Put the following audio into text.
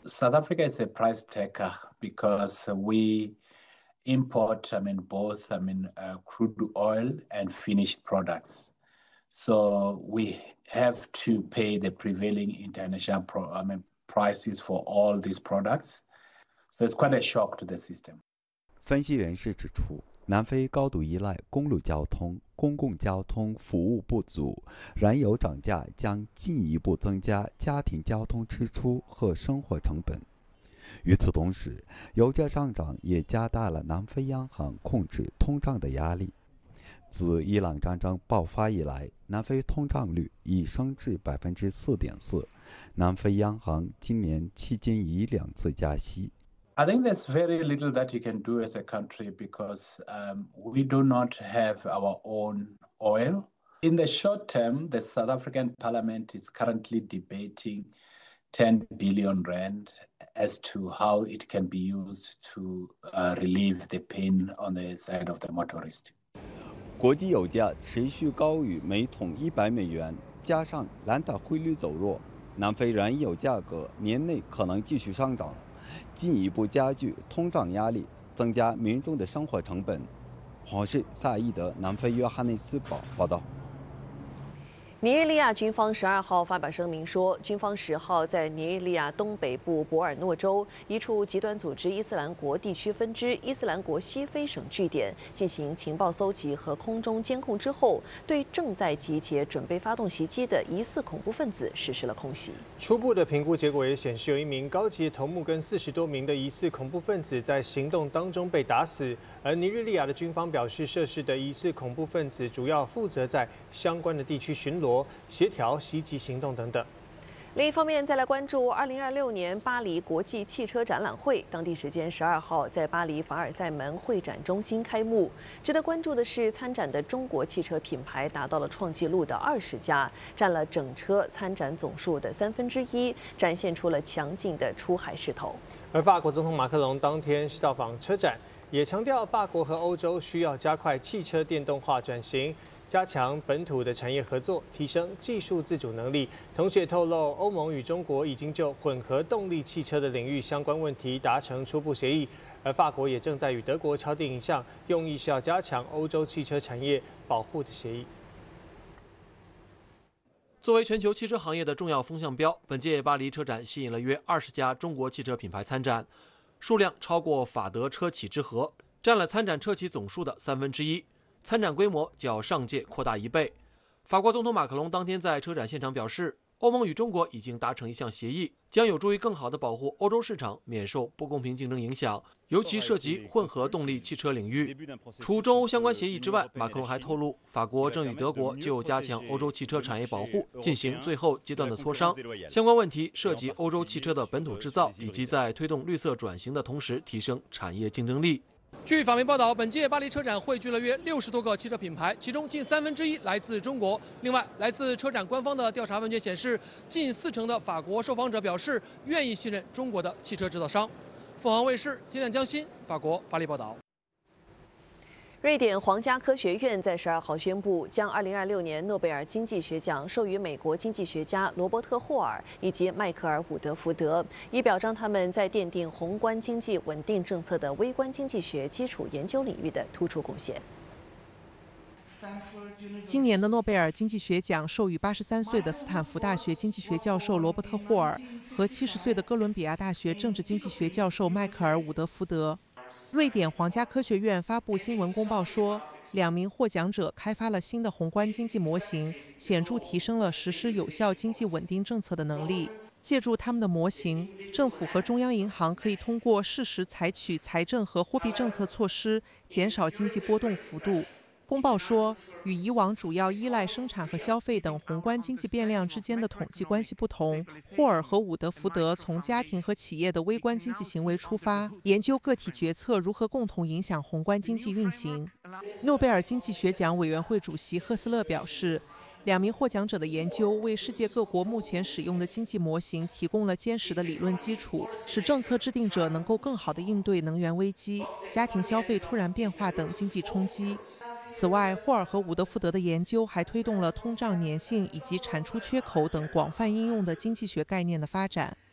South Africa is a price taker because we import, both, crude oil and finished products. So we have to pay the prevailing international prices for all these products. So it's quite a shock to the system. 分析人士指出，南非高度依赖公路交通，公共交通服务不足，燃油涨价将进一步增加家庭交通支出和生活成本。与此同时，油价上涨也加大了南非央行控制通胀的压力。自伊朗战争爆发以来，南非通胀率已升至 4.4%。南非央行今年迄今已2次加息。 I think there's very little that you can do as a country because we do not have our own oil. In the short term, the South African Parliament is currently debating 10 billion rand as to how it can be used to relieve the pain on the side of the motorist. 国际油价持续高于每桶100美元，加上兰达汇率走弱，南非燃油价格年内可能继续上涨，进一步加剧通胀压力，增加民众的生活成本。黄氏萨义德南非约翰内斯堡报道。 尼日利亚军方12号发表声明说，军方10号在尼日利亚东北部博尔诺州一处极端组织伊斯兰国地区分支伊斯兰国西非省据点进行情报搜集和空中监控之后，对正在集结、准备发动袭击的疑似恐怖分子实施了空袭。 初步的评估结果也显示，有一名高级头目跟40多名的疑似恐怖分子在行动当中被打死。而尼日利亚的军方表示，涉事的疑似恐怖分子主要负责在相关的地区巡逻、协调袭击行动等等。 另一方面，再来关注2026年巴黎国际汽车展览会，当地时间12号在巴黎凡尔赛门会展中心开幕。值得关注的是，参展的中国汽车品牌达到了创纪录的20家，占了整车参展总数的1/3，展现出了强劲的出海势头。 而法国总统马克龙当天是到访车展，也强调法国和欧洲需要加快汽车电动化转型，加强本土的产业合作，提升技术自主能力。同时也透露，欧盟与中国已经就混合动力汽车的领域相关问题达成初步协议，而法国也正在与德国敲定一项用意是要加强欧洲汽车产业保护的协议。 作为全球汽车行业的重要风向标，本届巴黎车展吸引了约20家中国汽车品牌参展，数量超过法德车企之和，占了参展车企总数的1/3，参展规模较上届扩大1倍。法国总统马克龙当天在车展现场表示，欧盟与中国已经达成一项协议，将有助于更好地保护欧洲市场免受不公平竞争影响，尤其涉及混合动力汽车领域。除中欧相关协议之外，马克龙还透露，法国正与德国就加强欧洲汽车产业保护进行最后阶段的磋商，相关问题涉及欧洲汽车的本土制造，以及在推动绿色转型的同时提升产业竞争力。据法媒报道，本届巴黎车展汇聚了约60多个汽车品牌，其中近1/3来自中国。另外，来自车展官方的调查问卷显示，近40%的法国受访者表示愿意信任中国的汽车制造商。凤凰卫视金亮江新，法国巴黎报道。 瑞典皇家科学院在12号宣布，将2026年诺贝尔经济学奖授予美国经济学家罗伯特·霍尔以及迈克尔·伍德福德，以表彰他们在奠定宏观经济稳定政策的微观经济学基础研究领域的突出贡献。 今年的诺贝尔经济学奖授予83岁的斯坦福大学经济学教授罗伯特·霍尔和70岁的哥伦比亚大学政治经济学教授迈克尔·伍德福德。瑞典皇家科学院发布新闻公报说，2名获奖者开发了新的宏观经济模型，显著提升了实施有效经济稳定政策的能力。借助他们的模型，政府和中央银行可以通过适时采取财政和货币政策措施，减少经济波动幅度。公报说，与以往主要依赖生产和消费等宏观经济变量之间的统计关系不同，霍尔和伍德福德从家庭和企业的微观经济行为出发，研究个体决策如何共同影响宏观经济运行。诺贝尔经济学奖委员会主席赫斯勒表示，2名获奖者的研究为世界各国目前使用的经济模型提供了坚实的理论基础，使政策制定者能够更好地应对能源危机、家庭消费突然变化等经济冲击。此外，霍尔和伍德福德的研究还推动了通胀粘性以及产出缺口等广泛应用的经济学概念的发展。